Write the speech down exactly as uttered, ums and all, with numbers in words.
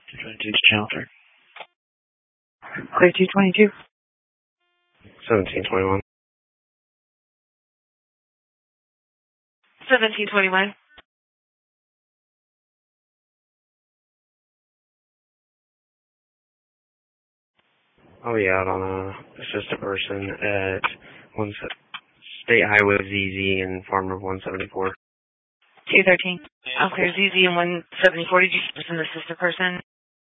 twenty-two to Challenger. Clear two twenty-two. seventeen twenty-one. seventeen twenty-one. I'll be out on a assistant person at one State Highway Z Z and Farmer one seventy-four. two thirteen. I'll clear Z Z and one seventy-four. Did you just an assistant person?